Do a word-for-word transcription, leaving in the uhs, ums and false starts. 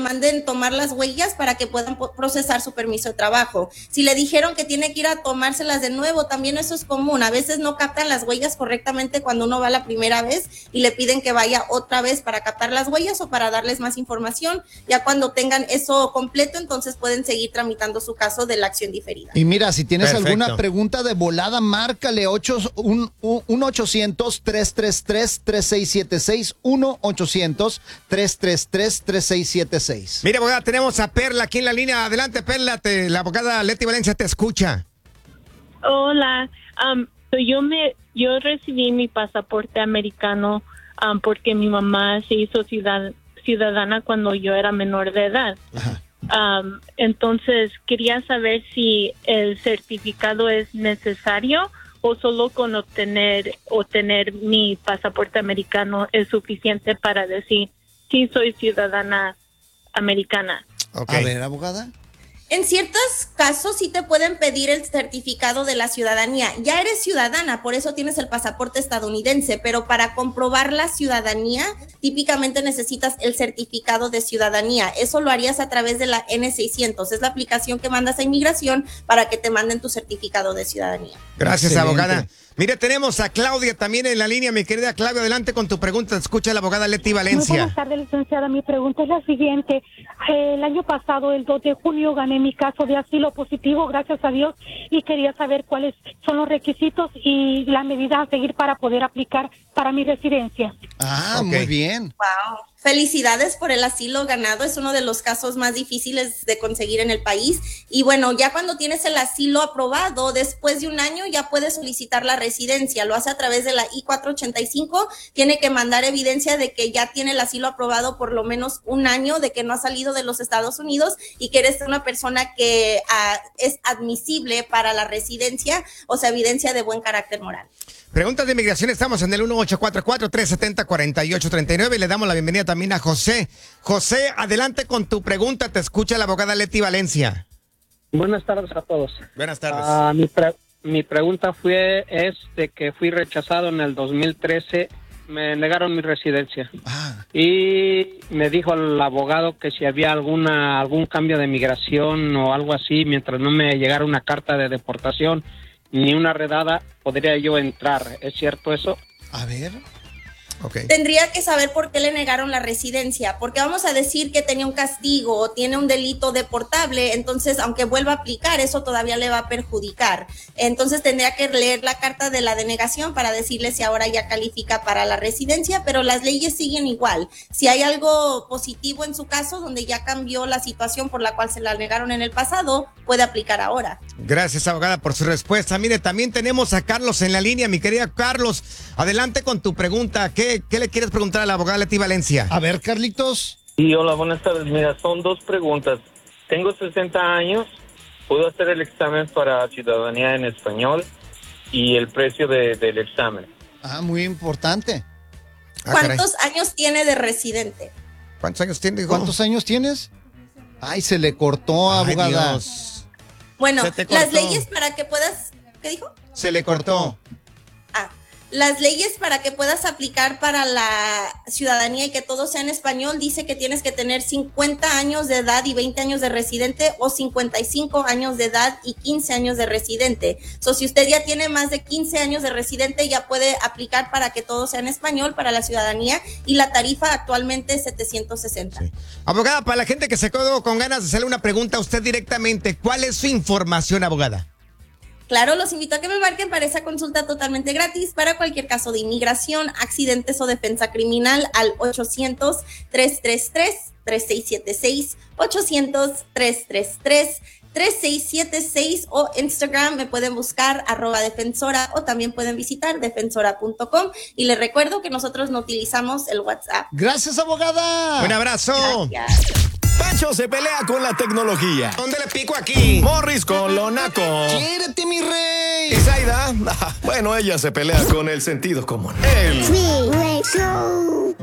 manden tomar las huellas para que puedan procesar su permiso de trabajo. Si le dijeron que tiene que ir a tomárselas de nuevo, también eso es común. A veces no captan las huellas correctamente cuando uno va la primera vez y le piden que vaya otra vez para captar las huellas o para darles más información. Ya cuando tengan eso completo, entonces pueden seguir tramitando su caso de la acción diferida. Y mira, si tienes Perfecto. alguna pregunta de volada, márcale uno ochocientos, tres tres tres, tres seis siete seis, uno ochocientos, tres tres tres, tres seis siete seis. Mira, abogada, tenemos a Perla aquí en la línea. Adelante, Perla, te, la abogada Leti Valencia te escucha. Hola, um, so yo me yo recibí mi pasaporte americano um, porque mi mamá se hizo ciudad, ciudadana cuando yo era menor de edad. Ajá. Um, entonces quería saber si el certificado es necesario o solo con obtener obtener mi pasaporte americano es suficiente para decir sí soy ciudadana americana. Okay. A ver, abogada. En ciertos casos sí te pueden pedir el certificado de la ciudadanía. Ya eres ciudadana, por eso tienes el pasaporte estadounidense, pero para comprobar la ciudadanía, típicamente necesitas el certificado de ciudadanía. Eso lo harías a través de la ene seiscientos. Es la aplicación que mandas a inmigración para que te manden tu certificado de ciudadanía. Gracias, Excelente. abogada. Mire, tenemos a Claudia también en la línea. Mi querida Claudia, adelante con tu pregunta. Escucha la abogada Leti Muy Valencia. buenas tardes, licenciada. Mi pregunta es la siguiente. Eh, el año pasado, el dos de junio, gané mi caso de asilo positivo, gracias a Dios, y quería saber cuáles son los requisitos y la medida a seguir para poder aplicar para mi residencia. Ah, Ok. muy bien. Wow. Felicidades por el asilo ganado, es uno de los casos más difíciles de conseguir en el país. Y bueno, ya cuando tienes el asilo aprobado, después de un año ya puedes solicitar la residencia. Lo hace a través de la I cuatrocientos ochenta y cinco, tiene que mandar evidencia de que ya tiene el asilo aprobado por lo menos un año, de que no ha salido de los Estados Unidos y que eres una persona que uh, es admisible para la residencia, o sea, evidencia de buen carácter moral. Preguntas de inmigración, estamos en el uno ocho cuatro cuatro, tres siete cero, cuatro ocho tres nueve y le damos la bienvenida también a José. José, adelante con tu pregunta, te escucha la abogada Leti Valencia. Buenas tardes a todos. Buenas tardes. Uh, mi, pre mi pregunta fue es de que fui rechazado en el dos mil trece, me negaron mi residencia. Ah. Y me dijo el abogado que si había alguna algún cambio de migración o algo así, mientras no me llegara una carta de deportación ni una redada, podría yo entrar. ¿Es cierto eso? A ver. Okay. Tendría que saber por qué le negaron la residencia, porque vamos a decir que tenía un castigo o tiene un delito deportable, entonces aunque vuelva a aplicar, eso todavía le va a perjudicar. Entonces tendría que leer la carta de la denegación para decirle si ahora ya califica para la residencia, pero las leyes siguen igual. Si hay algo positivo en su caso, donde ya cambió la situación por la cual se la negaron en el pasado, puede aplicar ahora. Gracias, abogada, por su respuesta. Mire, también tenemos a Carlos en la línea. Mi querida Carlos, adelante con tu pregunta. ¿Qué, qué le quieres preguntar a la abogada Leti Valencia? A ver, Carlitos. Sí, hola, buenas tardes. Mira, son dos preguntas. Tengo sesenta años, puedo hacer el examen para ciudadanía en español y el precio de, del examen. Ah, muy importante. Ah, caray. ¿Cuántos años tiene de residente? ¿Cuántos años tiene? hijo? ¿Cuántos años tienes? Ay, se le cortó, Ay, abogada. Dios. Bueno, Se te las cortó. leyes para que puedas... ¿Qué dijo? Se le cortó. Ah, las leyes para que puedas aplicar para la ciudadanía y que todo sea en español dice que tienes que tener cincuenta años de edad y veinte años de residente o cincuenta y cinco años de edad y quince años de residente. So, si usted ya tiene más de quince años de residente, ya puede aplicar para que todo sea en español para la ciudadanía y la tarifa actualmente es setecientos sesenta. Sí. Abogada, para la gente que se quedó con ganas de hacerle una pregunta a usted directamente, ¿cuál es su información, abogada? Claro, los invito a que me marquen para esa consulta totalmente gratis para cualquier caso de inmigración, accidentes o defensa criminal al ochocientos, tres tres tres, tres seis siete seis, ochocientos, tres tres tres, tres seis siete seis o Instagram me pueden buscar arroba defensora o también pueden visitar defensora punto com y les recuerdo que nosotros no utilizamos el WhatsApp. Gracias, abogada. Un abrazo. Gracias. Pancho se pelea con la tecnología. ¿Dónde le pico aquí? Morris con lo naco. ¡Quiérete, mi rey! Y Zaida, bueno, ella se pelea con el sentido común. El Freeway Show.